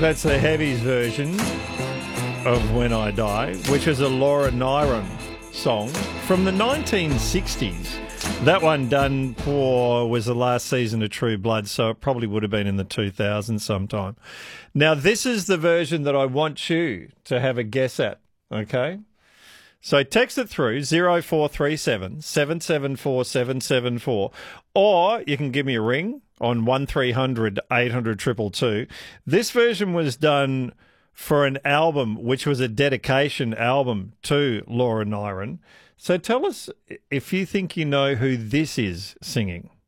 That's the Heavies version of When I Die, which is a Laura Nyron song from the 1960s. That one done was the last season of True Blood, so it probably would have been in the 2000s sometime. Now, this is the version that I want you to have a guess at, okay? So text it through 0437 774 774, or you can give me a ring on 1300 800 222. This version was done for an album which was a dedication album to Laura Nyron. So tell us if you think you know who this is singing.